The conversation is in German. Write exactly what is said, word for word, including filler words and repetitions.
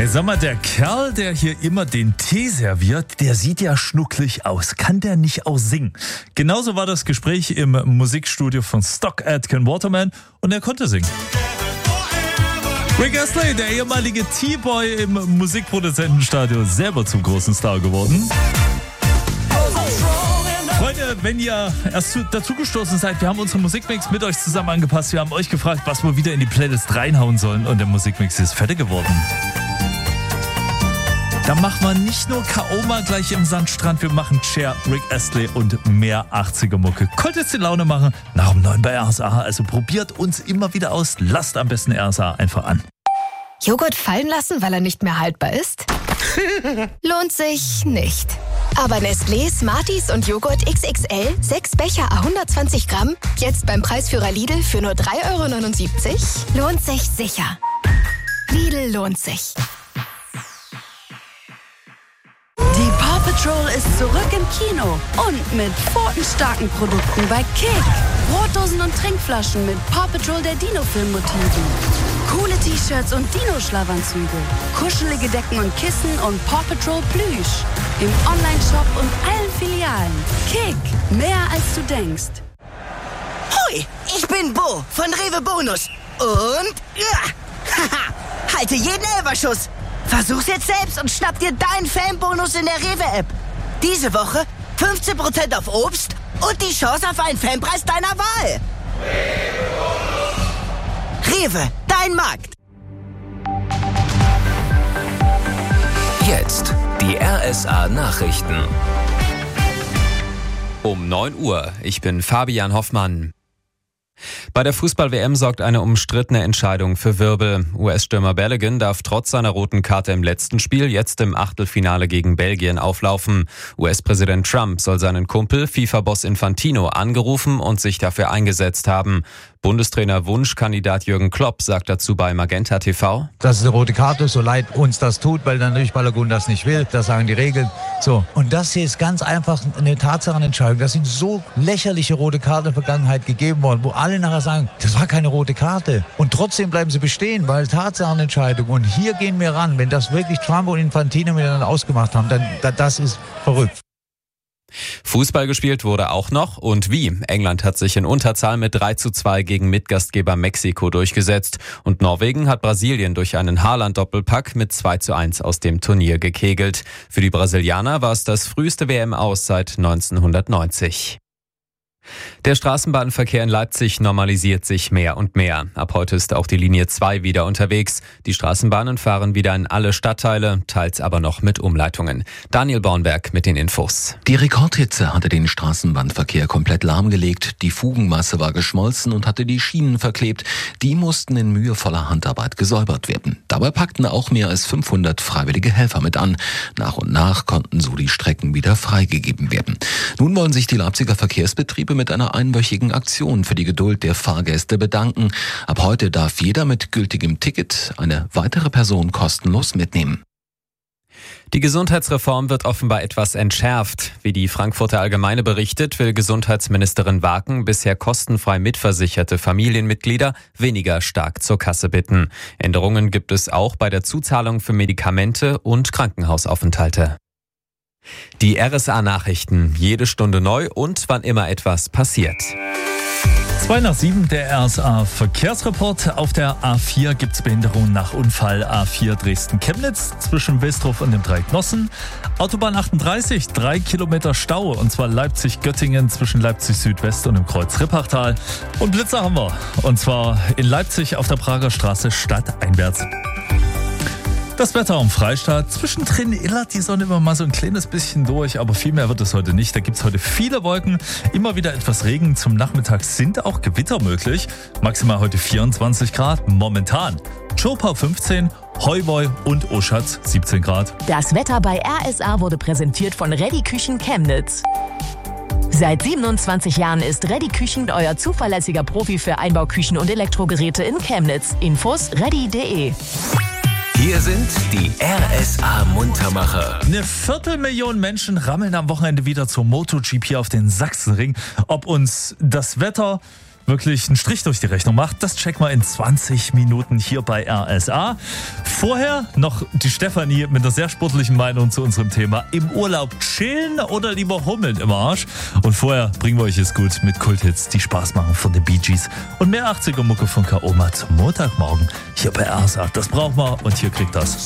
Hey, sag mal, der Kerl, der hier immer den Tee serviert, der sieht ja schnucklig aus. Kann der nicht auch singen? Genauso war das Gespräch im Musikstudio von Stock Aitken Waterman und er konnte singen. Rick Astley, der ehemalige T-Boy im Musikproduzentenstudio, selber zum großen Star geworden. Freunde, wenn ihr erst dazugestoßen seid, wir haben unseren Musikmix mit euch zusammen angepasst. Wir haben euch gefragt, was wir wieder in die Playlist reinhauen sollen und der Musikmix ist fertig geworden. Da machen wir nicht nur K O mal gleich im Sandstrand, wir machen Cher, Rick Astley und mehr achtziger-Mucke. Konnte jetzt die Laune machen, nach dem neuen bei R S A. Also probiert uns immer wieder aus, lasst am besten R S A einfach an. Joghurt fallen lassen, weil er nicht mehr haltbar ist? Lohnt sich nicht. Aber Nestlé, Smarties und Joghurt X X L, sechs Becher à hundertzwanzig Gramm, jetzt beim Preisführer Lidl für nur drei Euro neunundsiebzig, lohnt sich sicher. Lidl lohnt sich. Die Paw Patrol ist zurück im Kino und mit pfotenstarken Produkten bei Kick. Brotdosen und Trinkflaschen mit Paw Patrol der Dino-Film-Motiven. Coole T-Shirts und Dino-Schlafanzüge. Kuschelige Decken und Kissen und Paw Patrol Plüsch. Im Online-Shop und allen Filialen. Kick, mehr als du denkst. Hoi, ich bin Bo von Rewe Bonus. Und ja, haha, halte jeden Elferschuss. Versuch's jetzt selbst und schnapp dir deinen Fanbonus in der Rewe-App. Diese Woche fünfzehn Prozent auf Obst und die Chance auf einen Fanpreis deiner Wahl. Rewe, dein Markt. Jetzt die R S A Nachrichten. Um neun Uhr. Ich bin Fabian Hoffmann. Bei der Fußball-W M sorgt eine umstrittene Entscheidung für Wirbel. U S-Stürmer Balogun darf trotz seiner roten Karte im letzten Spiel jetzt im Achtelfinale gegen Belgien auflaufen. U S-Präsident Trump soll seinen Kumpel FIFA-Boss Infantino angerufen und sich dafür eingesetzt haben. Bundestrainer Wunschkandidat Jürgen Klopp sagt dazu bei Magenta T V: Das ist eine rote Karte, so leid uns das tut, weil dann natürlich Balogun das nicht will. Das sagen die Regeln. So. Und das hier ist ganz einfach eine Tatsachenentscheidung. Das sind so lächerliche rote Karten in der Vergangenheit gegeben worden, wo alle nachher sagen, das war keine rote Karte. Und trotzdem bleiben sie bestehen, weil Tatsachenentscheidung. Und hier gehen wir ran. Wenn das wirklich Trump und Infantino miteinander ausgemacht haben, dann das ist verrückt. Fußball gespielt wurde auch noch und wie. England hat sich in Unterzahl mit drei zu zwei gegen Mitgastgeber Mexiko durchgesetzt und Norwegen hat Brasilien durch einen Haaland-Doppelpack mit zwei zu eins aus dem Turnier gekegelt. Für die Brasilianer war es das früheste W M-Aus seit neunzehnhundertneunzig. Der Straßenbahnverkehr in Leipzig normalisiert sich mehr und mehr. Ab heute ist auch die Linie zwei wieder unterwegs. Die Straßenbahnen fahren wieder in alle Stadtteile, teils aber noch mit Umleitungen. Daniel Bornberg mit den Infos. Die Rekordhitze hatte den Straßenbahnverkehr komplett lahmgelegt. Die Fugenmasse war geschmolzen und hatte die Schienen verklebt. Die mussten in mühevoller Handarbeit gesäubert werden. Dabei packten auch mehr als fünfhundert freiwillige Helfer mit an. Nach und nach konnten so die Strecken wieder freigegeben werden. Nun wollen sich die Leipziger Verkehrsbetriebe mit einer einwöchigen Aktion für die Geduld der Fahrgäste bedanken. Ab heute darf jeder mit gültigem Ticket eine weitere Person kostenlos mitnehmen. Die Gesundheitsreform wird offenbar etwas entschärft. Wie die Frankfurter Allgemeine berichtet, will Gesundheitsministerin Waken bisher kostenfrei mitversicherte Familienmitglieder weniger stark zur Kasse bitten. Änderungen gibt es auch bei der Zuzahlung für Medikamente und Krankenhausaufenthalte. Die R S A-Nachrichten, jede Stunde neu und wann immer etwas passiert. Zwei nach sieben, der R S A-Verkehrsreport. Auf der A vier gibt's Behinderungen nach Unfall. A vier Dresden-Chemnitz zwischen Westruf und dem Dreieck Nossen. Autobahn achtunddreißig, drei Kilometer Stau. Und zwar Leipzig-Göttingen zwischen Leipzig-Südwest und dem Kreuz Rippachtal. Und Blitzer haben wir. Und zwar in Leipzig auf der Prager Straße stadteinwärts. Das Wetter am Freistaat. Zwischendrin illert die Sonne immer mal so ein kleines bisschen durch, aber viel mehr wird es heute nicht. Da gibt es heute viele Wolken, immer wieder etwas Regen. Zum Nachmittag sind auch Gewitter möglich. Maximal heute vierundzwanzig Grad, momentan. Chopau fünfzehn, Heuboy und Oschatz siebzehn Grad. Das Wetter bei R S A wurde präsentiert von Reddy Küchen Chemnitz. Seit siebenundzwanzig Jahren ist Reddy Küchen euer zuverlässiger Profi für Einbauküchen und Elektrogeräte in Chemnitz. Infos reddy punkt de. Hier sind die R S A-Muntermacher. Eine Viertelmillion Menschen rammeln am Wochenende wieder zur MotoGP auf den Sachsenring. Ob uns das Wetter wirklich einen Strich durch die Rechnung macht, das checken wir in zwanzig Minuten hier bei R S A. Vorher noch die Stefanie mit einer sehr sportlichen Meinung zu unserem Thema. Im Urlaub chillen oder lieber hummeln im Arsch? Und vorher bringen wir euch es gut mit Kulthits, die Spaß machen von den Bee Gees und mehr achtziger Mucke von Kaoma zum Montagmorgen hier bei R S A. Das brauchen wir und hier kriegt das